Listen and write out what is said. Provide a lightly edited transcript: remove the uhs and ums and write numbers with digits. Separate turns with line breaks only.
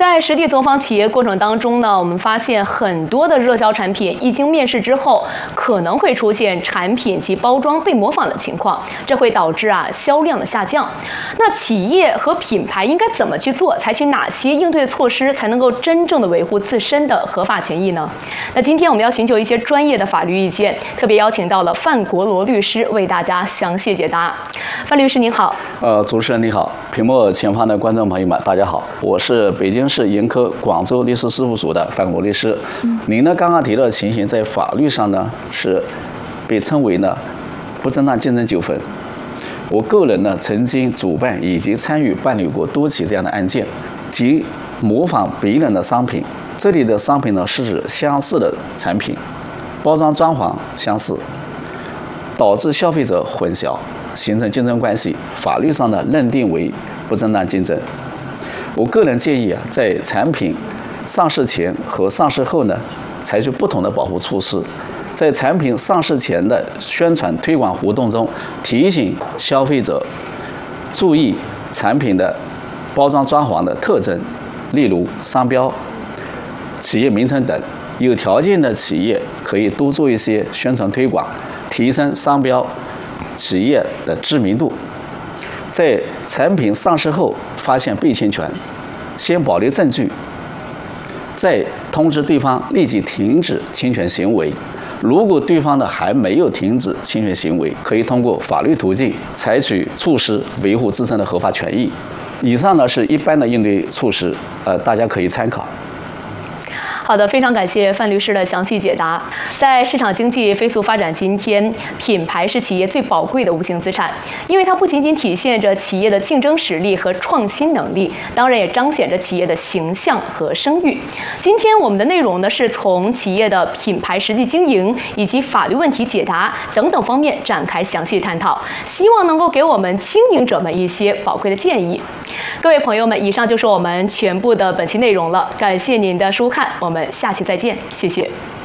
在实地走访企业过程当中呢，我们发现很多的热销产品一经面世之后，可能会出现产品及包装被模仿的情况，这会导致销量的下降。那企业和品牌应该怎么去做？采取哪些应对措施才能够真正的维护自身的合法权益呢？那今天我们要寻求一些专业的法律意见，特别邀请到了范国罗律师为大家详细解答。范律师您好。
主持人你好，屏幕前方的观众朋友们大家好，我是北京市盈科广州律师事务所的范国律师。您呢刚刚提到的情形，在法律上呢是被称为呢不正当竞争纠纷。我个人呢曾经主办以及参与办理过多起这样的案件，即模仿别人的商品。这里的商品呢是指相似的产品，包装装潢相似，导致消费者混淆，形成竞争关系，法律上呢认定为不正当竞争。我个人建议在产品上市前和上市后呢，采取不同的保护措施。在产品上市前的宣传推广活动中，提醒消费者注意产品的包装装潢的特征，例如商标、企业名称等。有条件的企业可以多做一些宣传推广，提升商标、企业的知名度。在产品上市后发现被侵权，先保留证据，再通知对方立即停止侵权行为。如果对方还没有停止侵权行为，可以通过法律途径采取措施维护自身的合法权益。以上呢是一般的应对措施，大家可以参考。
好的，非常感谢范律师的详细解答。在市场经济飞速发展今天，品牌是企业最宝贵的无形资产，因为它不仅仅体现着企业的竞争实力和创新能力，当然也彰显着企业的形象和声誉。今天我们的内容呢，是从企业的品牌实际经营以及法律问题解答等等方面展开详细探讨，希望能够给我们经营者们一些宝贵的建议。各位朋友们，以上就是我们全部的本期内容了，感谢您的收看，我们下期再见，谢谢。